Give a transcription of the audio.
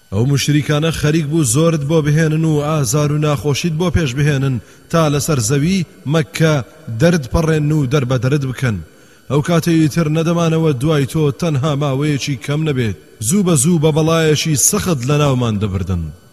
ئەو مشریکانە خەریک بوو زۆرت بۆ بهێنن و ئازار و ناخۆشیت بۆ پێش بهێنن تا لەسەر زەوی مەککە دەرد پەڕێن و دەربەدەرت بکەن. ئەو کاتەی تر نەدەمانەوە دوای تۆ تەنها ماوەیەکی کەم نەبێت زوو بە زوو بە بەڵایەکی سەخت لە ناومان دەبردن.